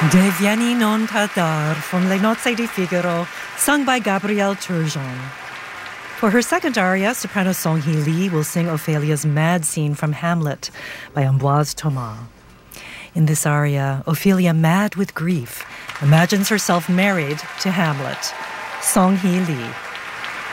Devieni non tardar from Les Nozze di Figaro, sung by Gabrielle Turgeon. For her second aria, soprano Song Hee Lee will sing Ophelia's mad scene from Hamlet by Ambroise Thomas. In this aria, Ophelia, mad with grief, imagines herself married to Hamlet. Song Hee Lee.